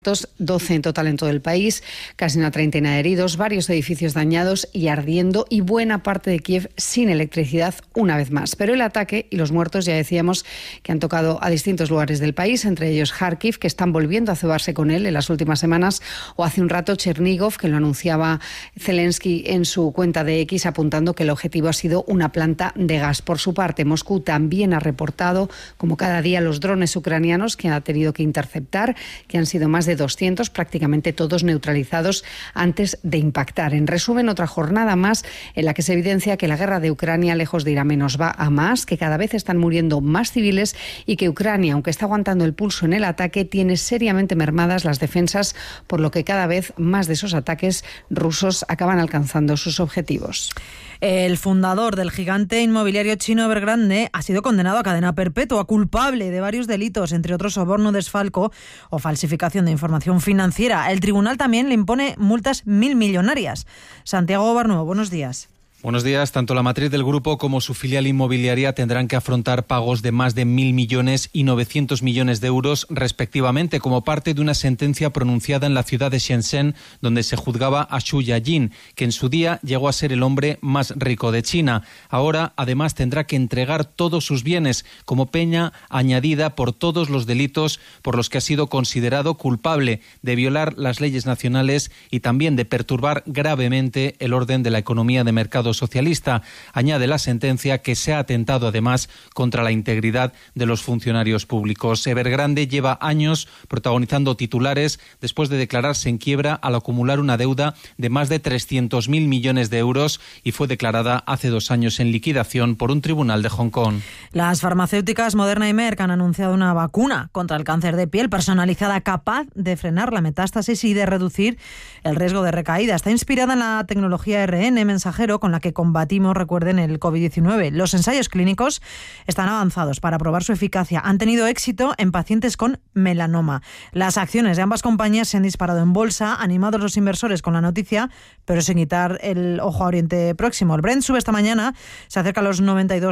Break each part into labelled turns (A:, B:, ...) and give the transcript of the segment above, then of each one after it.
A: 12 en total en todo el país, casi una treintena de heridos, varios edificios dañados y ardiendo y buena parte de Kiev sin electricidad una vez más. Pero el ataque y los muertos ya decíamos que han tocado a distintos lugares del país, entre ellos Kharkiv, que están volviendo a cebarse con él en las últimas semanas, o hace un rato Chernigov, que lo anunciaba Zelensky en su cuenta de X, apuntando que el objetivo ha sido una planta de gas. Por su parte, Moscú también ha reportado, como cada día, los drones ucranianos que ha tenido que interceptar, que han sido más de 200, prácticamente todos neutralizados antes de impactar. En resumen, otra jornada más en la que se evidencia que la guerra de Ucrania, lejos de ir a menos, va a más, que cada vez están muriendo más civiles y que Ucrania, aunque está aguantando el pulso en el ataque, tiene seriamente mermadas las defensas, por lo que cada vez más de esos ataques rusos acaban alcanzando sus objetivos.
B: El fundador del gigante inmobiliario chino Evergrande ha sido condenado a cadena perpetua, culpable de varios delitos, entre otros soborno, desfalco o falsificación de información financiera. El tribunal también le impone multas millonarias. Santiago Barnuevo, buenos días.
C: Buenos días. Tanto la matriz del grupo como su filial inmobiliaria tendrán que afrontar pagos de más de 1.000 millones y 900 millones de euros respectivamente, como parte de una sentencia pronunciada en la ciudad de Shenzhen, donde se juzgaba a Xu Yajin, que en su día llegó a ser el hombre más rico de China. Ahora, además, tendrá que entregar todos sus bienes como peña añadida por todos los delitos por los que ha sido considerado culpable de violar las leyes nacionales y también de perturbar gravemente el orden de la economía de mercado socialista. Añade la sentencia que se ha atentado además contra la integridad de los funcionarios públicos. Evergrande lleva años protagonizando titulares después de declararse en quiebra al acumular una deuda de más de 300.000 millones de euros y fue declarada hace 2 años en liquidación por un tribunal de Hong Kong.
B: Las farmacéuticas Moderna y Merck han anunciado una vacuna contra el cáncer de piel personalizada capaz de frenar la metástasis y de reducir el riesgo de recaída. Está inspirada en la tecnología ARN mensajero con la que combatimos, recuerden, el COVID-19. Los ensayos clínicos están avanzados para probar su eficacia. Han tenido éxito en pacientes con melanoma. Las acciones de ambas compañías se han disparado en bolsa, animados los inversores con la noticia, pero sin quitar el ojo a Oriente Próximo. El Brent sube esta mañana, se acerca a los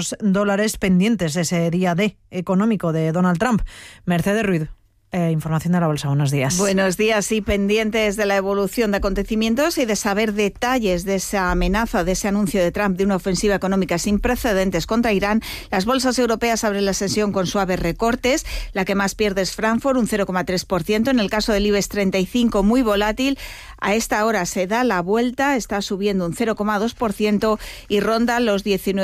B: $92 pendientes de ese día D económico de Donald Trump. Mercedes Ruiz. Información de la bolsa, buenos días.
D: Buenos días, y pendientes de la evolución de acontecimientos y de saber detalles de esa amenaza, de ese anuncio de Trump de una ofensiva económica sin precedentes contra Irán, las bolsas europeas abren la sesión con suaves recortes. La que más pierde es Frankfurt, un 0,3%. En el caso del IBEX 35, muy volátil. A esta hora se da la vuelta, está subiendo un 0,2% y ronda los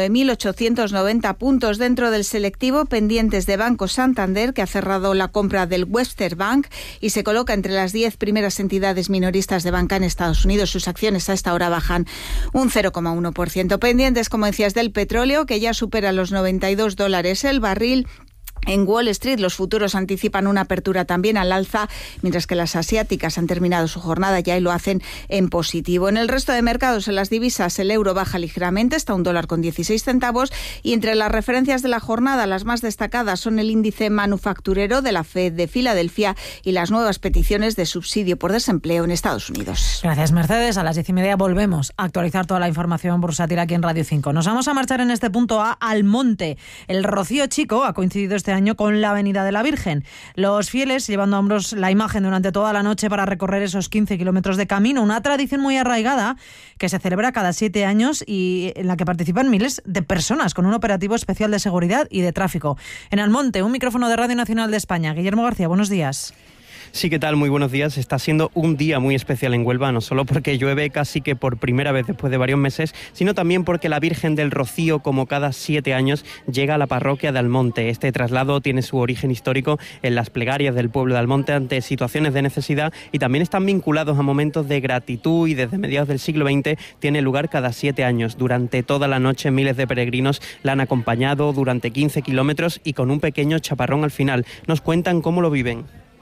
D: 19.890 puntos. Dentro del selectivo, pendientes de Banco Santander, que ha cerrado la compra del Webster Bank y se coloca entre las 10 primeras entidades minoristas de banca en Estados Unidos. Sus acciones a esta hora bajan un 0,1%. Pendientes, como decías, del petróleo, que ya supera los $92 el barril. En Wall Street los futuros anticipan una apertura también al alza, mientras que las asiáticas han terminado su jornada ya y lo hacen en positivo. En el resto de mercados, en las divisas, el euro baja ligeramente, está $1,16 y entre las referencias de la jornada, las más destacadas son el índice manufacturero de la Fed de Filadelfia y las nuevas peticiones de subsidio por desempleo en Estados Unidos.
B: Gracias, Mercedes. A las 10:30 volvemos a actualizar toda la información bursátil aquí en Radio 5. Nos vamos a marchar en este punto a Almonte. El Rocío Chico ha coincidido este año con la Avenida de la Virgen. Los fieles llevando a hombros la imagen durante toda la noche para recorrer esos 15 kilómetros de camino, una tradición muy arraigada que se celebra cada 7 años y en la que participan miles de personas con un operativo especial de seguridad y de tráfico. En Almonte, un micrófono de Radio Nacional de España. Guillermo García, buenos días.
E: Sí, ¿qué tal? Muy buenos días. Está siendo un día muy especial en Huelva, no solo porque llueve casi que por primera vez después de varios meses, sino también porque la Virgen del Rocío, como cada 7 años, llega a la parroquia de Almonte. Este traslado tiene su origen histórico en las plegarias del pueblo de Almonte ante situaciones de necesidad y también están vinculados a momentos de gratitud y desde mediados del siglo XX tiene lugar cada 7 años. Durante toda la noche miles de peregrinos la han acompañado durante 15 kilómetros y con un pequeño chaparrón al final. Nos cuentan cómo lo viven.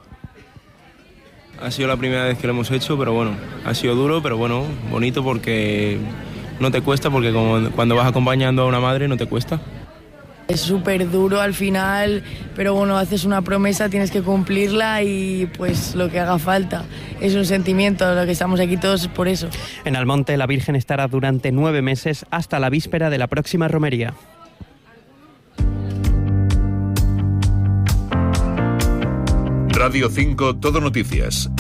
F: Ha sido la primera vez que lo hemos hecho, pero bueno, ha sido duro, pero bueno, bonito porque no te cuesta, porque como cuando vas acompañando a una madre no te cuesta.
G: Es súper duro al final, pero bueno, haces una promesa, tienes que cumplirla y pues lo que haga falta. Es un sentimiento, lo que estamos aquí todos por eso.
E: En Almonte la Virgen estará durante 9 meses hasta la víspera de la próxima romería.
H: Radio 5 Todo Noticias.